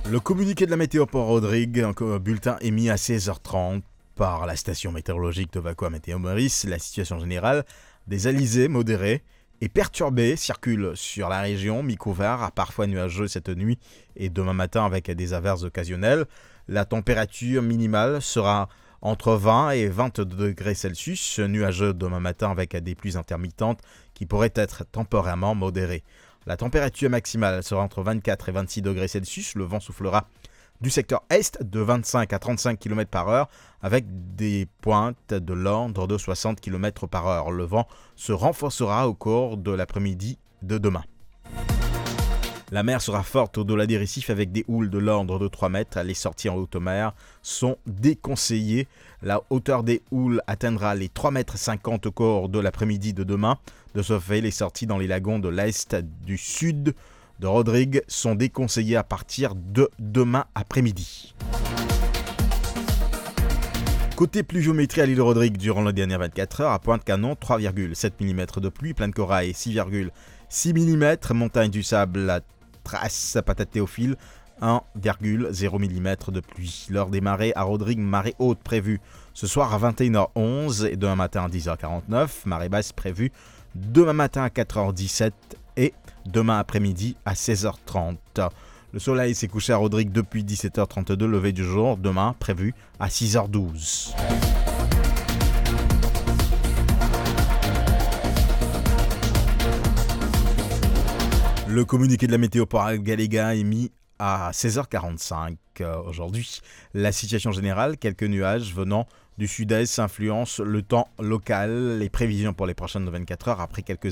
Le communiqué de la météo pour Rodrigue, un bulletin émis à 16h30 par la station météorologique de Vacoa Météo Maurice. La situation générale des alizés modérés et perturbés circule sur la région, mi-couvert, parfois nuageux cette nuit et demain matin avec des averses occasionnelles. La température minimale sera entre 20 et 22 degrés Celsius, nuageux demain matin avec des pluies intermittentes qui pourraient être temporairement modérées. La température maximale sera entre 24 et 26 degrés Celsius. Le vent soufflera du secteur est de 25 à 35 km par heure avec des pointes de l'ordre de 60 km par heure. Le vent se renforcera au cours de l'après-midi de demain. La mer sera forte au-delà des récifs avec des houles de l'ordre de 3 mètres. Les sorties en haute mer sont déconseillées. La hauteur des houles atteindra les 3,50 mètres au cours de l'après-midi de demain. De ce fait, les sorties dans les lagons de l'est, du sud de Rodrigue sont déconseillées à partir de demain après-midi. Côté pluviométrie à l'île Rodrigue durant les dernières 24 heures, à Pointe-Canon, 3,7 mm de pluie, Plaine Corail, 6,6 mm, Montagne du Sable, la Trace, Patate Théophile, 1,0 mm de pluie. L'heure des marées à Rodrigue, marée haute prévue ce soir à 21h11 et demain matin à 10h49, marée basse prévue demain matin à 4h17 et demain après-midi à 16h30. Le soleil s'est couché à Rodrigue depuis 17h32, lever du jour demain prévu à 6h12. Le communiqué de la météo par Galéga est mis à 16h45 aujourd'hui. La situation générale, quelques nuages venant du sud-est influencent le temps local. Les prévisions pour les prochaines 24 heures après quelques